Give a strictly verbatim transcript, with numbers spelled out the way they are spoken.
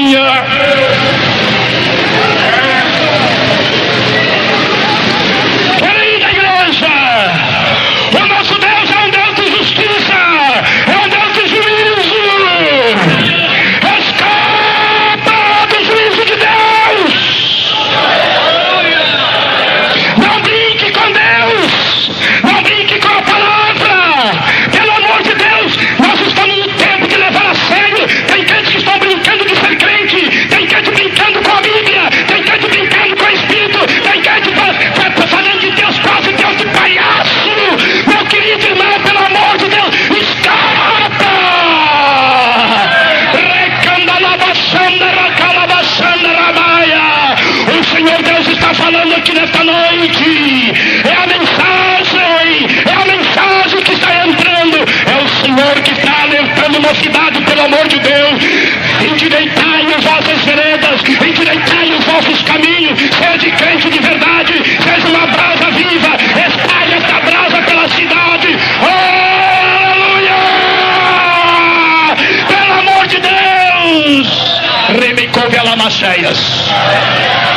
Aleluia! Querida igreja, o nosso Deus é um Deus de justiça, é um Deus de juízo. Escapa do juízo de Deus. Não brinque com Deus, não brinque com a palavra. Pelo amor de Deus, nós estamos no tempo de levar a sério. Tem crentes que estão brincando de ser crente, tem crente brincando com a Bíblia, tem crente brincando com o Espírito, tem crente falando de Deus quase Deus de palhaço. Meu querido irmão, pelo amor de Deus, escapa! Recandalabaçanda, racalabaçanda, rabaia. O Senhor Deus está falando aqui nesta noite. É a mensagem, é a mensagem que está entrando. É o Senhor que está alertando uma cidade, pelo amor de Deus. Endireitai as vossas veredas, endireitai os vossos caminhos. Seja crente de verdade, seja uma brasa viva, espalhe esta brasa pela cidade. Aleluia! Pelo amor de Deus! Remicou Velamaceias.